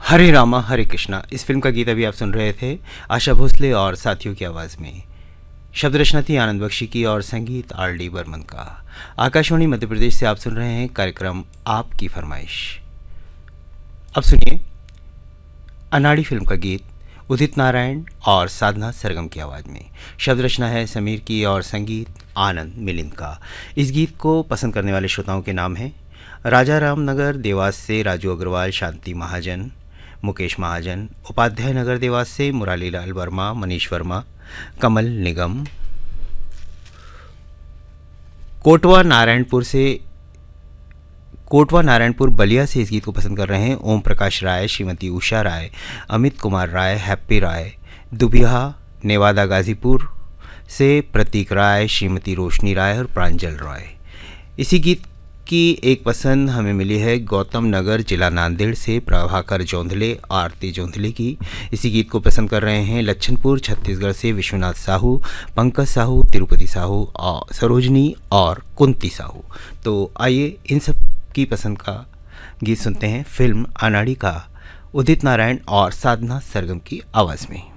हरे रामा हरे कृष्णा। इस फिल्म का गीत अभी आप सुन रहे थे आशा भोसले और साथियों की आवाज़ में। शब्द रचना थी आनंद बख्शी की और संगीत आर डी बर्मन का। आकाशवाणी मध्य प्रदेश से आप सुन रहे हैं कार्यक्रम आपकी फरमाइश। अब सुनिए अनाड़ी फिल्म का गीत उदित नारायण और साधना सरगम की आवाज़ में। शब्द रचना है समीर की और संगीत आनंद मिलिंद का। इस गीत को पसंद करने वाले श्रोताओं के नाम हैं राजा रामनगर देवास से राजू अग्रवाल, शांति महाजन, मुकेश महाजन। उपाध्याय नगर देवास से मुरारीलाल वर्मा, मनीष वर्मा, कमल निगम। कोटवा नारायणपुर बलिया से इस गीत को पसंद कर रहे हैं ओम प्रकाश राय, श्रीमती उषा राय, अमित कुमार राय, हैप्पी राय। दुबिहा नेवादा गाजीपुर से प्रतीक राय, श्रीमती रोशनी राय और प्रांजल राय। इसी गीत की एक पसंद हमें मिली है गौतम नगर जिला नांदेड़ से प्रभाकर जोंधले, आरती जोंधले की। इसी गीत को पसंद कर रहे हैं लच्छनपुर छत्तीसगढ़ से विश्वनाथ साहू, पंकज साहू, तिरुपति साहू और सरोजनी और कुंती साहू। तो आइए इन सब की पसंद का गीत सुनते हैं फिल्म अनाड़ी का उदित नारायण और साधना सरगम की आवाज़ में।